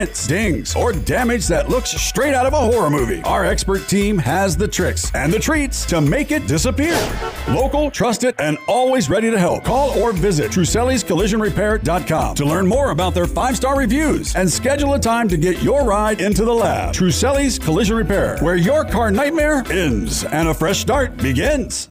dings, or damage that looks straight out of a horror movie. Our expert team has the tricks and the treats to make it disappear. Local, trusted, and always ready to help. Call or visit Truselli'sCollisionRepair.com to learn more about their 5-star reviews and schedule a time to get your ride into the lab. Truselli's Collision Repair, where your car nightmare ends and a fresh start begins.